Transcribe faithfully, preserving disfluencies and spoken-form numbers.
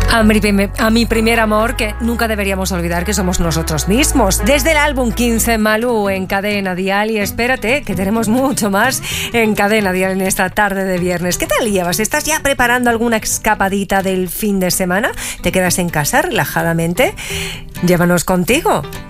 A mi, primer, a mi primer amor, que nunca deberíamos olvidar que somos nosotros mismos. Desde el álbum quince, Malú en Cadena Dial. Y espérate, que tenemos mucho más en Cadena Dial en esta tarde de viernes. ¿Qué tal llevas? ¿Estás ya preparando alguna escapadita del fin de semana? ¿Te quedas en casa relajadamente? Llévanos contigo.